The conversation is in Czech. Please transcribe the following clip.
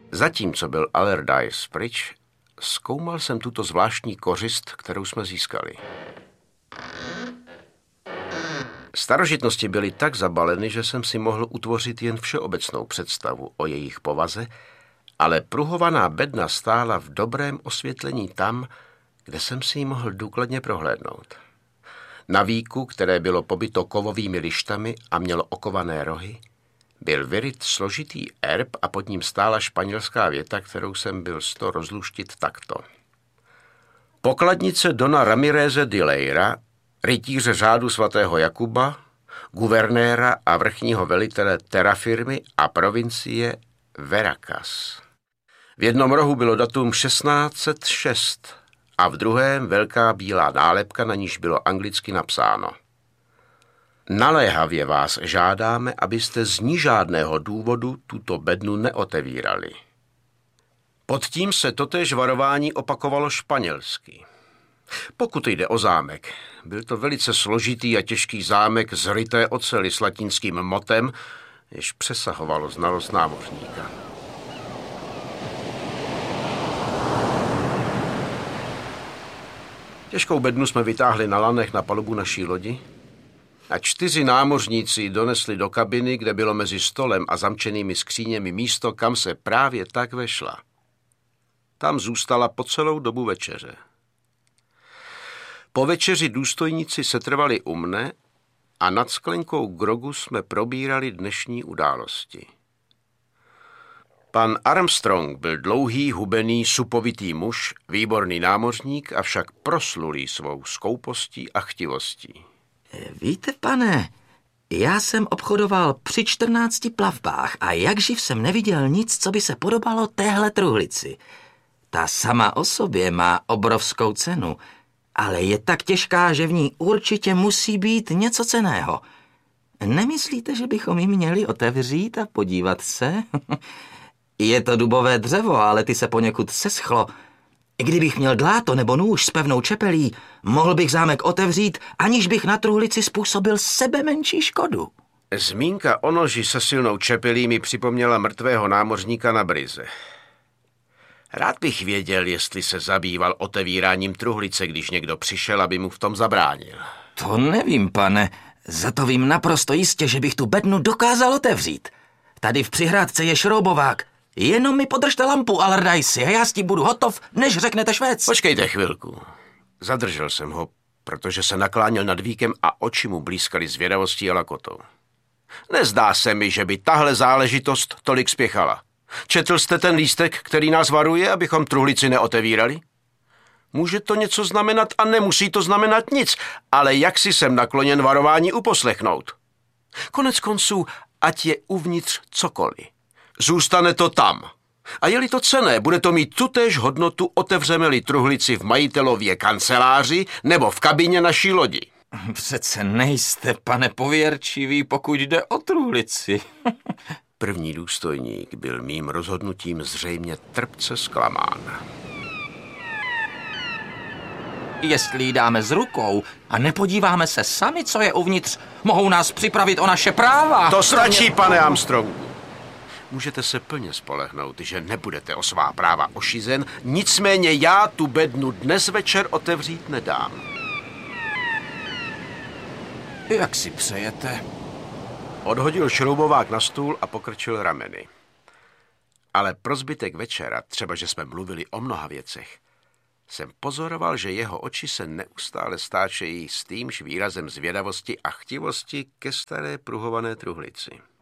Zatímco byl Allardyce pryč, zkoumal jsem tuto zvláštní kořist, kterou jsme získali. Starožitnosti byly tak zabaleny, že jsem si mohl utvořit jen všeobecnou představu o jejich povaze, ale pruhovaná bedna stála v dobrém osvětlení tam, kde jsem si ji mohl důkladně prohlédnout. Na víku, které bylo pobyto kovovými lištami a mělo okované rohy, byl vyryt složitý erb a pod ním stála španělská věta, kterou jsem byl sto rozluštit takto. Pokladnice Dona Ramireze de Leyra, rytíře řádu svatého Jakuba, guvernéra a vrchního velitele terafirmy a provincie Veracas. V jednom rohu bylo datum 1606 a v druhém velká bílá nálepka, na níž bylo anglicky napsáno: Naléhavě vás žádáme, abyste z ní žádného důvodu tuto bednu neotevírali. Pod tím se totéž varování opakovalo španělsky. Pokud jde o zámek, byl to velice složitý a těžký zámek z ryté oceli s latinským motem, jež přesahovalo znalost námořníka. Těžkou bednu jsme vytáhli na lanech na palubu naší lodi a 4 námořníci donesli do kabiny, kde bylo mezi stolem a zamčenými skříněmi místo, kam se právě tak vešla. Tam zůstala po celou dobu večeře. Po večeři důstojníci setrvali u mne a nad sklenkou grogu jsme probírali dnešní události. Pan Armstrong byl dlouhý, hubený, supovitý muž, výborný námořník, avšak proslulý svou skoupostí a chtivostí. Víte, pane, já jsem obchodoval při 14 plavbách a jakživ jsem neviděl nic, co by se podobalo téhle truhlici. Ta sama o sobě má obrovskou cenu, ale je tak těžká, že v ní určitě musí být něco cenného. Nemyslíte, že bychom ji měli otevřít a podívat se? Je to dubové dřevo, ale ty se poněkud seschlo. Kdybych měl dláto nebo nůž s pevnou čepelí, mohl bych zámek otevřít, aniž bych na truhlici způsobil sebe menší škodu. Zmínka o noži se silnou čepelí mi připomněla mrtvého námořníka na bryze. Rád bych věděl, jestli se zabýval otevíráním truhlice, když někdo přišel, aby mu v tom zabránil. To nevím, pane. Za to vím naprosto jistě, že bych tu bednu dokázal otevřít. Tady v přihrádce je šroubovák. Jenom mi podržte lampu, Allardyce, a já s tím budu hotov, než řeknete Švéc. Počkejte chvilku. Zadržel jsem ho, protože se nakláněl nad víkem a oči mu blízkaly zvědavostí a lakotou. Nezdá se mi, že by tahle záležitost tolik spěchala. Četl jste ten lístek, který nás varuje, abychom truhlici neotevírali? Může to něco znamenat a nemusí to znamenat nic, ale jak si jsem nakloněn varování uposlechnout? Konec konců, ať je uvnitř cokoliv. Zůstane to tam. A je-li to cenné, bude to mít tutéž hodnotu, otevřeme-li truhlici v majitelově kanceláři nebo v kabině naší lodi. Přece nejste, pane, pověrčivý, pokud jde o truhlici. První důstojník byl mým rozhodnutím zřejmě trpce zklamán. Jestli ji dáme z rukou a nepodíváme se sami, co je uvnitř, mohou nás připravit o naše práva. To stačí, pane Armstrongu. Můžete se plně spolehnout, že nebudete o svá práva ošizen, nicméně já tu bednu dnes večer otevřít nedám. Jak si přejete? Odhodil šroubovák na stůl a pokrčil rameny. Ale pro zbytek večera, třeba že jsme mluvili o mnoha věcech, jsem pozoroval, že jeho oči se neustále stáčejí s týmž výrazem zvědavosti a chtivosti ke staré pruhované truhlici.